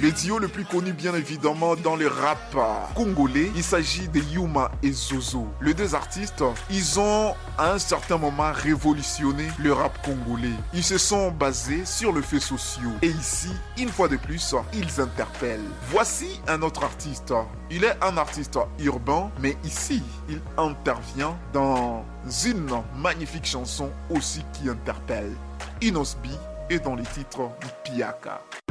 Le duo le plus connu bien évidemment dans le rap congolais, il s'agit de Yuma et Zozo. Les deux artistes, ils ont à un certain moment révolutionné le rap congolais. Ils se sont basés sur les faits sociaux. Et ici, une fois de plus, ils interpellent. Voici un autre artiste. Il est un artiste urbain, mais ici, il intervient dans une magnifique chanson aussi qui interpelle. Inosbi est dans les titres Piaka.